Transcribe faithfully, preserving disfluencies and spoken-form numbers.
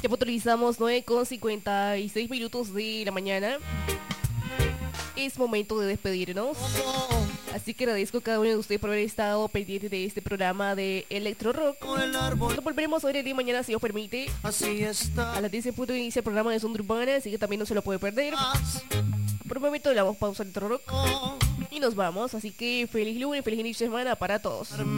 Ya puntualizamos nueve con cincuenta y seis minutos de la mañana. Es momento de despedirnos. Así que agradezco a cada uno de ustedes por haber estado pendiente de este programa de Electro Rock. Nos volveremos a ver el día de mañana, si os permite. Así está. A las diez en punto inicia el programa de Sound Urbana, así que también no se lo puede perder. Por un momento le damos pausa al Electro Rock y nos vamos. Así que feliz lunes, feliz inicio de semana para todos.